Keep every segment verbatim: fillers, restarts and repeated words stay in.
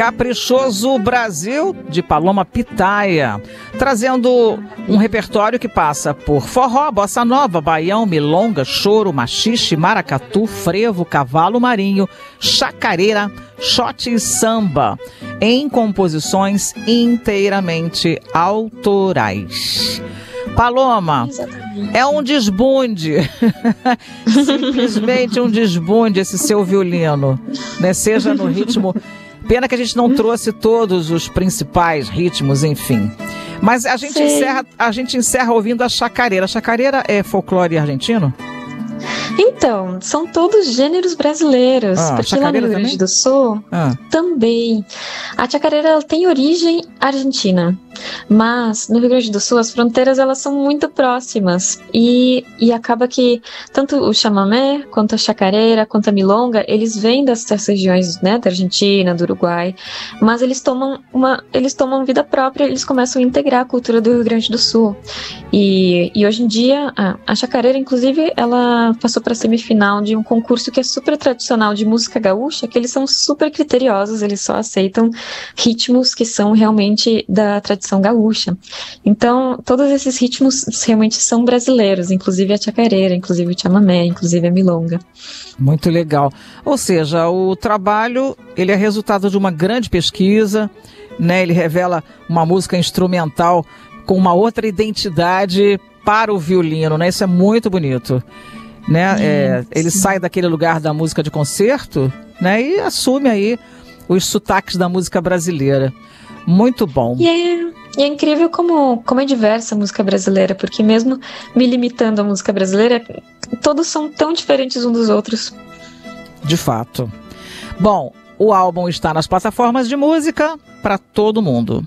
Caprichoso Brasil, de Paloma Pitaya, trazendo um repertório que passa por forró, bossa nova, baião, milonga, choro, machixe, maracatu, frevo, cavalo marinho, chacareira, shot e samba, em composições inteiramente autorais. Paloma, exatamente, é um desbunde, simplesmente um desbunde esse seu violino, né? Seja no ritmo... Pena que a gente não trouxe todos os principais ritmos, enfim. Mas a gente, encerra, a gente encerra ouvindo a chacareira. A chacareira é folclore argentino? Então, são todos gêneros brasileiros, ah, porque lá no Rio Grande do Sul ah. também. A chacareira ela tem origem argentina, mas no Rio Grande do Sul as fronteiras elas são muito próximas e, e acaba que tanto o chamamé, quanto a chacareira, quanto a milonga, eles vêm dessas regiões, né, da Argentina, do Uruguai, mas eles tomam, uma, eles tomam vida própria, eles começam a integrar a cultura do Rio Grande do Sul. E, e hoje em dia, a, a chacareira, inclusive, ela passou para a semifinal de um concurso que é super tradicional de música gaúcha, que eles são super criteriosos, eles só aceitam ritmos que são realmente da tradição gaúcha. Então, todos esses ritmos realmente são brasileiros, inclusive a chacareira, inclusive o chamamé, inclusive a milonga. Muito legal. Ou seja, o trabalho, ele é resultado de uma grande pesquisa, né? Ele revela uma música instrumental com uma outra identidade para o violino, né? Isso é muito bonito. Né? É, ele sai daquele lugar da música de concerto, né? E assume aí os sotaques da música brasileira. Muito bom. E é, e é incrível como, como é diversa a música brasileira, porque mesmo me limitando à música brasileira, todos são tão diferentes uns dos outros. De fato. Bom, o álbum está nas plataformas de música para todo mundo.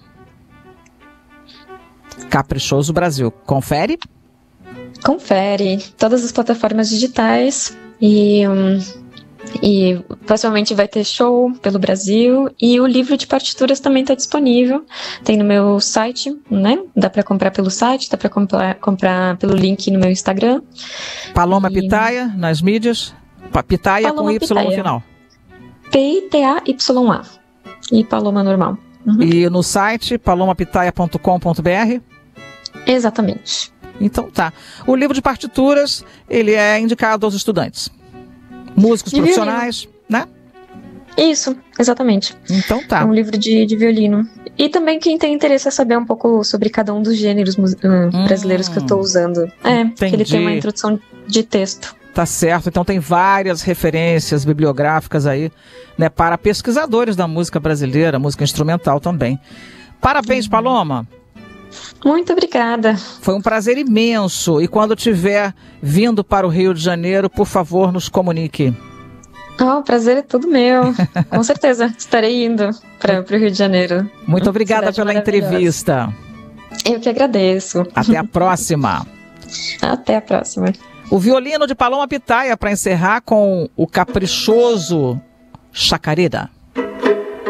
Caprichoso Brasil. Confere? Confere. Todas as plataformas digitais e... Um, E possivelmente vai ter show pelo Brasil. E o livro de partituras também está disponível. Tem no meu site, né? Dá para comprar pelo site, dá para comprar, comprar pelo link no meu Instagram. Paloma e... Pitaya nas mídias. Pitaya Paloma com Y Pitaya. no final. P I T A Y A. E Paloma normal. Uhum. E no site paloma pitaya ponto com ponto b r? Exatamente. Então tá. O livro de partituras, ele é indicado aos estudantes. Músicos de profissionais, violino, né? Isso, exatamente. Então tá. É um livro de, de violino. E também quem tem interesse em saber um pouco sobre cada um dos gêneros hum, brasileiros que eu estou usando. É, entendi. Que ele tem uma introdução de texto. Tá certo. Então tem várias referências bibliográficas aí, né, para pesquisadores da música brasileira, música instrumental também. Parabéns, uhum. Paloma. Muito obrigada. Foi um prazer imenso. E quando estiver vindo para o Rio de Janeiro, por favor, nos comunique. Oh, o prazer é todo meu. Com certeza, estarei indo para o Rio de Janeiro. Muito obrigada pela entrevista. Eu que agradeço. Até a próxima. Até a próxima. O violino de Paloma Pitaya para encerrar com o caprichoso Chacareira.